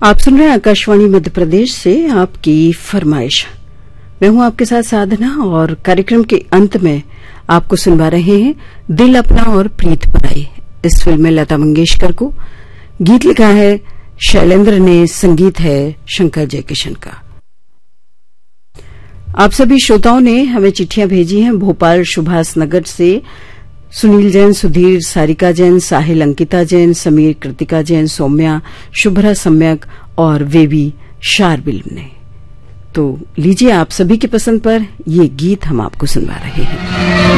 आप सुन रहे हैं आकाशवाणी मध्य प्रदेश से आपकी फरमाइश। मैं हूं आपके साथ साधना और कार्यक्रम के अंत में आपको सुनवा रहे हैं दिल अपना और प्रीत पराई। इस फिल्म में लता मंगेशकर को गीत लिखा है शैलेंद्र ने, संगीत है शंकर जयकिशन का। आप सभी श्रोताओं ने हमें चिट्ठियां भेजी हैं भोपाल सुभाष नगर से। सुनील जैन, सुधीर, सारिका जैन, साहिल, अंकिता जैन, समीर, कृतिका जैन, सौम्या, शुभ्रा सम्यक और वेवी शारबिल ने। तो लीजिए आप सभी की पसंद पर ये गीत हम आपको सुनवा रहे हैं।